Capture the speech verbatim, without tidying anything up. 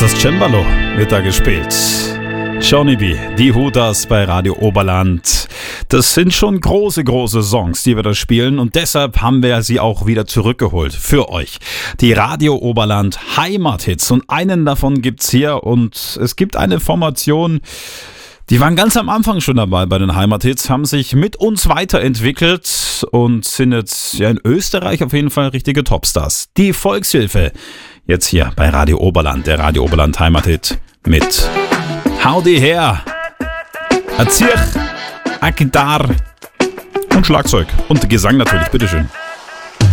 Das Cembalo wird da gespielt. Johnny B, die Hutas bei Radio Oberland. Das sind schon große, große Songs, die wir da spielen und deshalb haben wir sie auch wieder zurückgeholt für euch. Die Radio Oberland Heimathits und einen davon gibt's hier und es gibt eine Formation, die waren ganz am Anfang schon dabei bei den Heimathits, haben sich mit uns weiterentwickelt und sind jetzt ja in Österreich auf jeden Fall richtige Topstars. Die Volkshilfe, jetzt hier bei Radio Oberland, der Radio Oberland Heimathit mit Howdy her, a Zirch, a Gitarre und Schlagzeug und Gesang natürlich, bitteschön.